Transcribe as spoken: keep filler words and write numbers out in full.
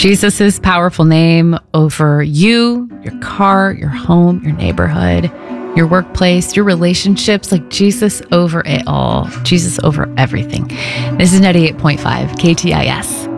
Jesus' powerful name over you, your car, your home, your neighborhood, your workplace, your relationships, like Jesus over it all. Jesus over everything. This is ninety-eight point five K T I S.